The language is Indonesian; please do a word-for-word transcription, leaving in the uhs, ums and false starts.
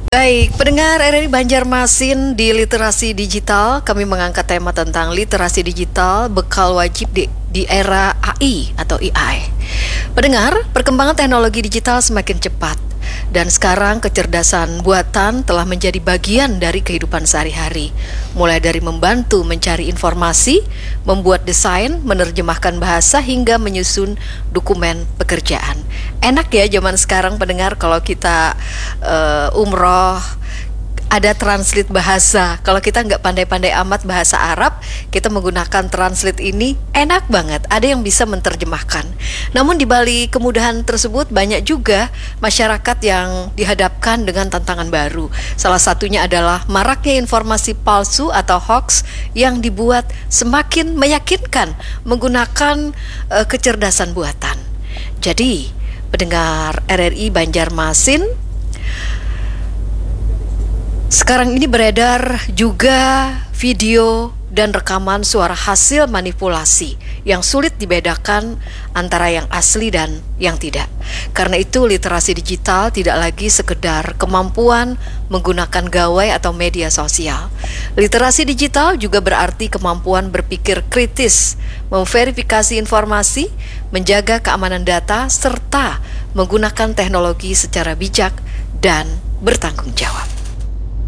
Baik, pendengar R R I Banjarmasin di Literasi Digital, kami mengangkat tema tentang literasi digital bekal wajib di, di era A I atau A I. Pendengar, perkembangan teknologi digital semakin cepat dan sekarang kecerdasan buatan telah menjadi bagian dari kehidupan sehari-hari. Mulai dari membantu mencari informasi, membuat desain, menerjemahkan bahasa hingga menyusun dokumen pekerjaan. Enak ya zaman sekarang pendengar kalau kita uh, umroh ada translate bahasa. Kalau kita nggak pandai-pandai amat bahasa Arab, kita menggunakan translate ini enak banget. Ada yang bisa menerjemahkan. Namun di balik kemudahan tersebut banyak juga masyarakat yang dihadapkan dengan tantangan baru. Salah satunya adalah maraknya informasi palsu atau hoax yang dibuat semakin meyakinkan menggunakan uh, kecerdasan buatan. Jadi, pendengar R R I Banjarmasin, sekarang ini beredar juga video dan rekaman suara hasil manipulasi yang sulit dibedakan antara yang asli dan yang tidak. Karena itu literasi digital tidak lagi sekedar kemampuan menggunakan gawai atau media sosial. Literasi digital juga berarti kemampuan berpikir kritis, memverifikasi informasi, menjaga keamanan data, serta menggunakan teknologi secara bijak dan bertanggung jawab.